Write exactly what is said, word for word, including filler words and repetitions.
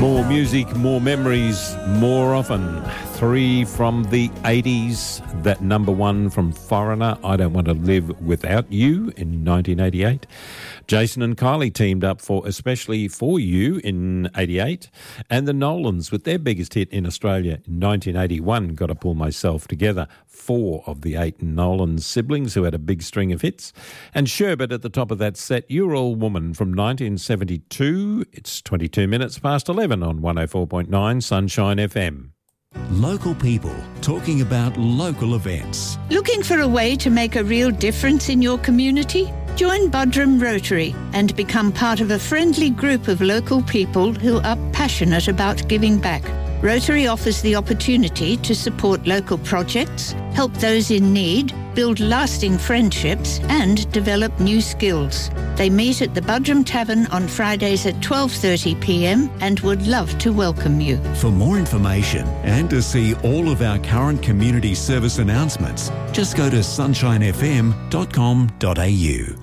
More music, more memories, more often. Three from the eighties. That number one from Foreigner, I Don't Want to Live Without You, in nineteen eighty-eight. Jason and Kylie teamed up for Especially For You in eighty-eight. And the Nolans with their biggest hit in Australia in nineteen eighty-one, Gotta Pull Myself Together. Four of the eight Nolan siblings who had a big string of hits. And Sherbet at the top of that set, You're All Woman from nineteen seventy-two. It's twenty-two minutes past eleven on one oh four point nine Sunshine F M. Local people talking about local events. Looking for a way to make a real difference in your community? Join Buderim Rotary and become part of a friendly group of local people who are passionate about giving back. Rotary offers the opportunity to support local projects, help those in need, build lasting friendships and develop new skills. They meet at the Buderim Tavern on Fridays at twelve thirty p m and would love to welcome you. For more information and to see all of our current community service announcements, just go to sunshine f m dot com dot a u.